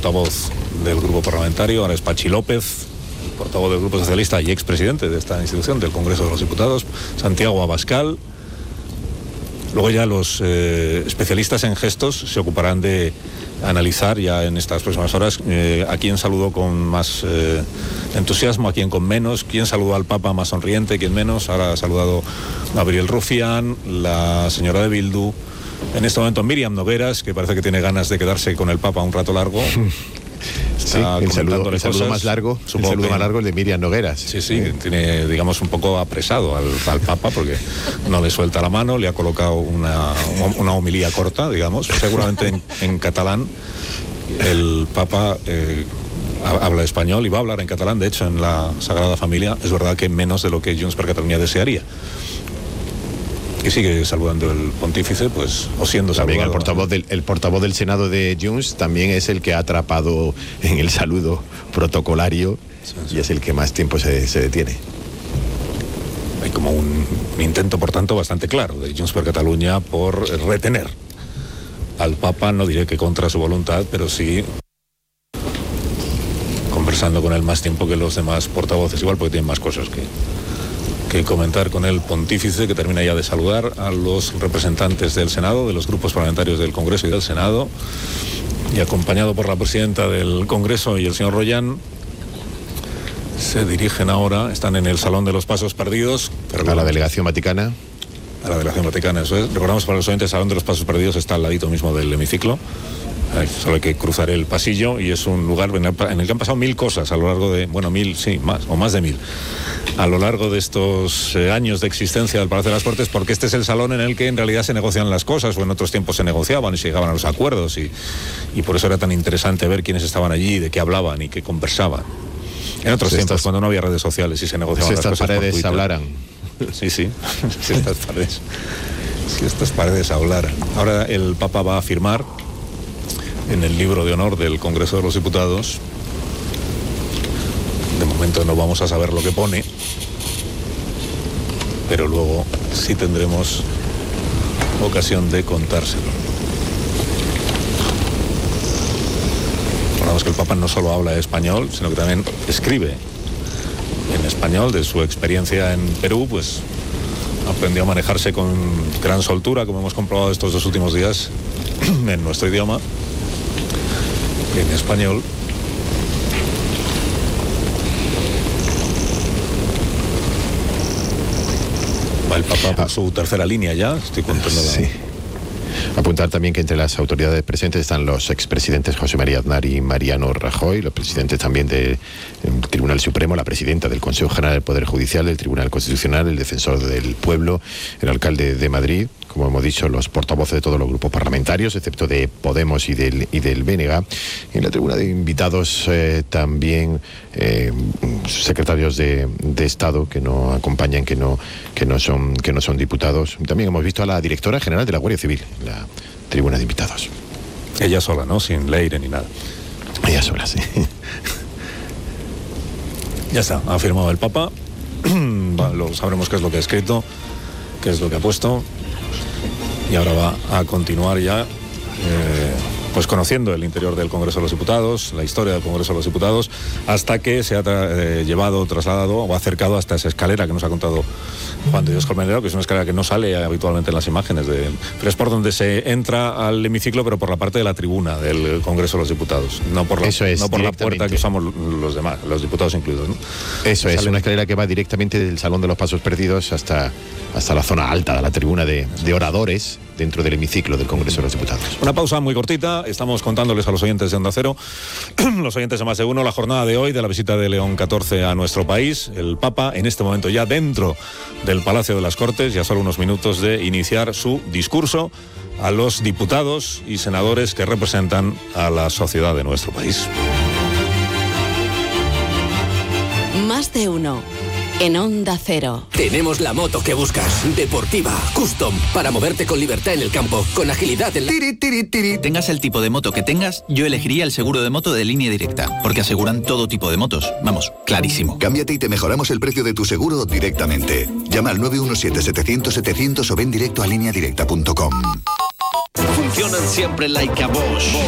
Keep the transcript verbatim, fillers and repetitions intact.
portavoz del grupo parlamentario, ahora es Pachi López, portavoz del Grupo Socialista y expresidente de esta institución, del Congreso de los Diputados, Santiago Abascal. Luego ya los eh, especialistas en gestos se ocuparán de analizar ya en estas próximas horas eh, a quién saludó con más eh, entusiasmo, a quién con menos, quién saludó al Papa más sonriente, quién menos. Ahora ha saludado Gabriel Rufián, la señora de Bildu. En este momento Miriam Nogueras, que parece que tiene ganas de quedarse con el Papa un rato largo. Sí, el saludo, el saludo más largo, el saludo más largo el de Miriam Nogueras. Sí, sí, sí, tiene, digamos, un poco apresado al, al Papa porque no le suelta la mano, le ha colocado una, una homilía corta, digamos, seguramente en, en catalán. El Papa eh, habla español y va a hablar en catalán, de hecho, en la Sagrada Familia. Es verdad que menos de lo que Junts per Catalunya desearía. Y sigue saludando el pontífice, pues, o siendo también saludado. el portavoz del el portavoz del Senado de Junts también es el que ha atrapado en el saludo protocolario, sí, sí. Y es el que más tiempo se, se detiene. Hay como un, un intento, por tanto, bastante claro de Junts per Catalunya por retener al Papa, no diré que contra su voluntad, pero sí conversando con él más tiempo que los demás portavoces, igual porque tienen más cosas que... que comentar con el pontífice, que termina ya de saludar a los representantes del Senado, de los grupos parlamentarios del Congreso y del Senado, y acompañado por la presidenta del Congreso y el señor Royan, se dirigen ahora, están en el Salón de los Pasos Perdidos. A la delegación vaticana. A la delegación vaticana, eso es. Recordamos para los oyentes, el Salón de los Pasos Perdidos está al ladito mismo del hemiciclo. Solo hay que cruzar el pasillo y es un lugar en el que han pasado mil cosas a lo largo de, bueno, mil, sí, más, o más de mil, a lo largo de estos eh, años de existencia del Palacio de las Cortes, porque este es el salón en el que en realidad se negocian las cosas, o en otros tiempos se negociaban y se llegaban a los acuerdos, y, y por eso era tan interesante ver quiénes estaban allí, de qué hablaban y qué conversaban. En otros si tiempos, estas, cuando no había redes sociales y se negociaban si las cosas por Twitter. Si estas paredes hablaran. Sí, sí, si estas paredes, si estas paredes hablaran. Ahora el Papa va a firmar en el libro de honor del Congreso de los Diputados. De momento no vamos a saber lo que pone, pero luego sí tendremos ocasión de contárselo. Recordamos que el Papa no solo habla español, sino que también escribe en español. De su experiencia en Perú, pues aprendió a manejarse con gran soltura, como hemos comprobado estos dos últimos días, en nuestro idioma, en español. Va el Papa por su tercera línea ya, estoy contando la... Sí. Apuntar también que entre las autoridades presentes están los expresidentes José María Aznar y Mariano Rajoy, los presidentes también del Tribunal Supremo, la presidenta del Consejo General del Poder Judicial, del Tribunal Constitucional, el defensor del pueblo, el alcalde de Madrid, como hemos dicho, los portavoces de todos los grupos parlamentarios, excepto de Podemos y del, y del B N G. En la tribuna de invitados eh, también eh, secretarios de, de Estado que no acompañan, que no, que no son, que no son diputados. También hemos visto a la directora general de la Guardia Civil, la tribuna de invitados. Ella sola, ¿no? Sin Leire ni nada. Ella sola, sí. Ya está, ha firmado el Papa. Lo, sabremos qué es lo que ha escrito, qué es lo que ha puesto. Y ahora va a continuar ya, eh, pues conociendo el interior del Congreso de los Diputados, la historia del Congreso de los Diputados, hasta que se ha tra- eh, llevado, trasladado o acercado hasta esa escalera que nos ha contado Juan de Dios Colmenero, que es una escalera que no sale habitualmente en las imágenes, de, pero es por donde se entra al hemiciclo, pero por la parte de la tribuna del Congreso de los Diputados, no por la, Eso es, no por la puerta que usamos los demás, los diputados incluidos, ¿no? Eso es, una escalera que va directamente del Salón de los Pasos Perdidos hasta, hasta la zona alta de la tribuna de, de oradores dentro del hemiciclo del Congreso de los Diputados. Una pausa muy cortita, estamos contándoles a los oyentes de Onda Cero, los oyentes de Más de Uno, la jornada de hoy de la visita de León catorce a nuestro país. El Papa, en este momento ya dentro del Palacio de las Cortes, ya solo unos minutos de iniciar su discurso a los diputados y senadores que representan a la sociedad de nuestro país. Más de Uno. En Onda Cero. Tenemos la moto que buscas. Deportiva, custom, para moverte con libertad en el campo, con agilidad en la... Tiri, tiri, tiri. Tengas el tipo de moto que tengas, yo elegiría el seguro de moto de Línea Directa, porque aseguran todo tipo de motos. Vamos, clarísimo. Cámbiate y te mejoramos el precio de tu seguro directamente. Llama al nueve uno siete, setecientos, setecientos o ven directo a línea directa punto com. Funcionan siempre like a Bosch.